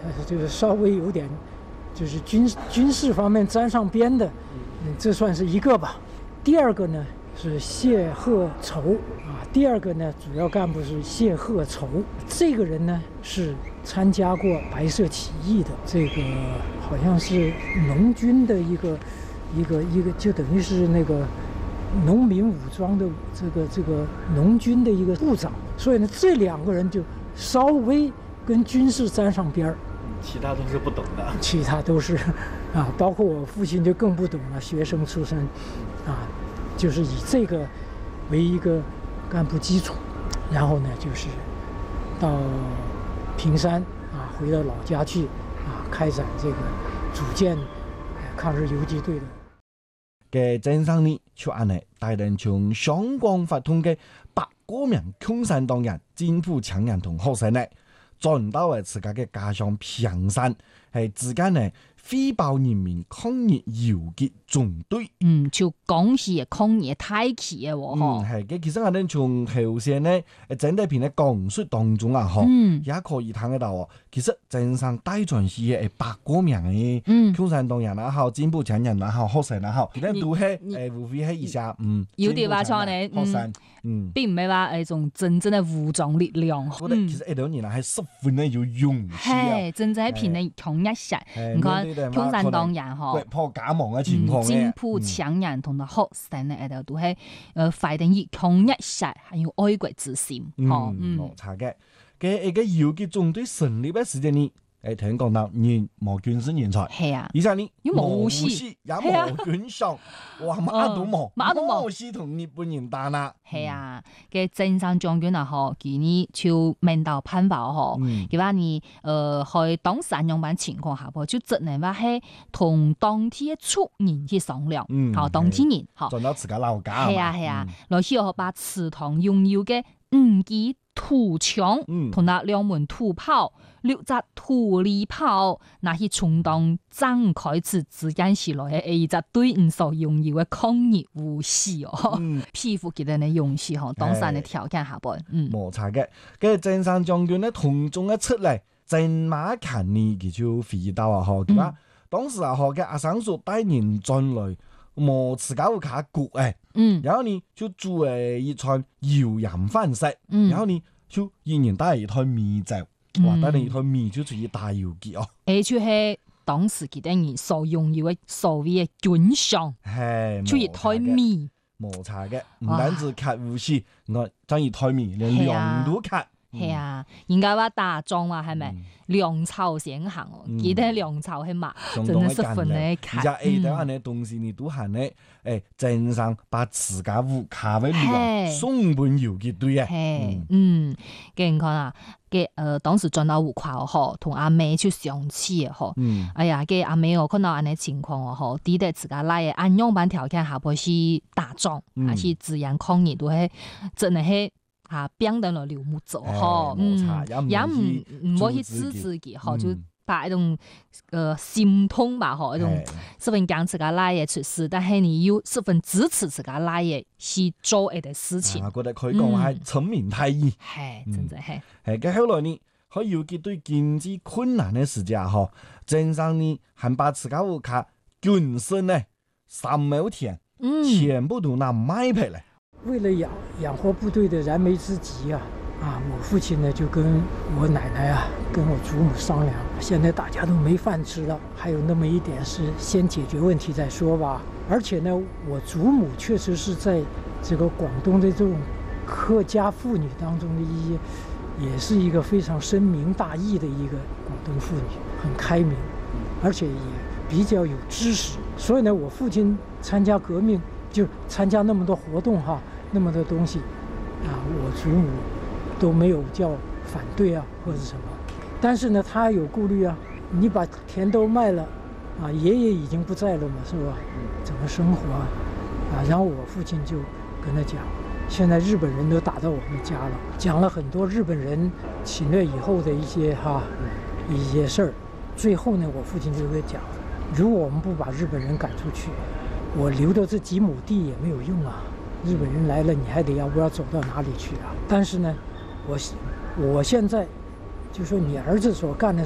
就是稍微有点就是军事方面沾上边的，这算是一个吧。第二个呢是谢鹤筹啊，第二个呢主要干部是谢鹤筹，这个人呢是参加过白色起义的，这个好像是农军的一个，就等于是那个农民武装的这个农军的一个部长，所以呢这两个人就稍微跟军事沾上边儿， 其他都是不懂的， 其他都是啊，包括我父亲就更不懂了，学生出身啊，就是以这个为一个干部基础，然后呢就是到平山啊，回到老家去啊，开展这个组建抗日游击队的。 嘅郑生呢，就安尼带领从香港发通嘅8個名共產黨人、進步青年同學生呢，轉到嚟自家嘅家鄉平山，係之間呢飛報人民抗日游擊總隊。 就講是抗日大旗嘅喎， 係嘅，其實我哋從後先呢，整體片嘅講述當中啊，也可以睇得到哦。其實真正帶傳是係8個名嘅共產黨人也好，進步青年也好，學生也好，其實都係無非係一下有啲話錯呢， 學生並唔係話一種真正嘅武裝力量。 我覺得其實一兩年係十分嘅有勇氣啊， 係真正係片嘅抗日勢。你看共產黨人嗬， 破假亡嘅情況進步青年同埋學生咧，喺度都係發展以抗日勢，還有愛國之心。 冇錯嘅。嘅一個游擊總隊成立嘅時間呢，聽講到人冇軍事人才， 係啊， 而且呢冇武器，也冇軍傷，哇乜都冇，冇事同日本人打啦。 係啊，嘅鄭生將軍啊，嗬，佢呢就明道判話嗬，佢話你去當時樣版情況下噃，就只能話係同當地嘅族人去商量，好當地人，好， 轉到自家老家。 係啊，來去學把祠堂擁有嘅5支土槍，同那2門土炮、6隻土利炮，那去充當張開始之間時來嘅一隻對唔所擁有嘅抗日武器哦，皮膚佢哋嘅勇氣嗬，當時嘅條件下噃， 冇錯嘅。嘅鄭生將軍咧，同中一出嚟，鄭馬勤呢，佢就回到啊，嗬，佢話當時啊，嗬嘅阿生叔帶人進來。冇自家會卡骨然後呢就煮一串油鹽飯食，然後呢就一人帶一台米酒，哇！帶一台米就屬於大遊記哦。 就係當時佢哋人所擁有嘅所謂嘅軍饷，就一台米， 冇錯嘅，唔單止卡武器，我將一台米連糧都卡。 係啊，人家話打仗話係咪糧草先行哦？記得糧草係嘛，真係十分嘅卡。 而且等下呢東西你都係呢，正常把自家屋卡為糧送本遊擊隊啊。 嘅你看啊，嘅當時轉到屋卡哦，同阿妹去相處哦，哎呀，嘅阿妹哦，看到安尼情況哦，抵得自家來嘅按樣板條件下邊是打仗，還是自然抗日都係真係係。變得了流木走嗬，也唔可以支持佢嗬，就把一種心痛吧嗬，一種十分講自家拉嘢出事，但係你要十分支持自家拉嘢去做一啲事情。 我覺得佢講係陳明太義， 係真係係。 係嘅後來呢，喺遊擊隊經濟困難嘅時間嗬，鄭生呢還把自家屋卡軍身呢3畝田，全部都拿賣俾嚟。 為了養活部隊的燃眉之急啊，我父親呢就跟我奶奶啊，跟我祖母商量，現在大家都沒飯吃了，還有那麼一點是先解決問題再說吧。而且呢，我祖母確實是在這個廣東的這種客家婦女當中的也是一個非常深明大義的一個廣東婦女，很開明，而且也比較有知識。所以呢，我父親參加革命就參加那麼多活動哈。那麼多東西我祖母都沒有叫反對啊或者什麼，但是呢他有顧慮啊，你把田都賣了爺爺已經不在了嘛，是吧？怎麼生活然後我父親就跟他講，現在日本人都打到我們家了，講了很多日本人侵略以後的一些事兒。最後呢我父親就跟他講，如果我們不把日本人趕出去，我留的這幾畝地也沒有用啊，日本人來了，你還得要不要走到哪裡去啊？但是呢，我現在就說你兒子所幹的